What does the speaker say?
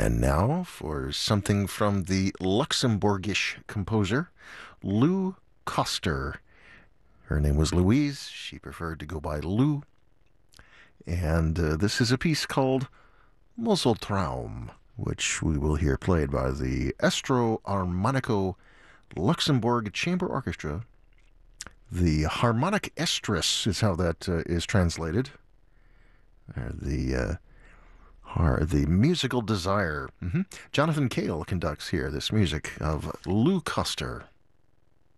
And now for something from the Luxembourgish composer Lou Koster. Her name was Louise. She preferred to go by Lou. And this is a piece called Mosseltraum, which we will hear played by the Estro Armonico Luxembourg Chamber Orchestra. The harmonic estrus is how that is translated. The musical desire. Jonathan Cale conducts here this music of Lou Koster.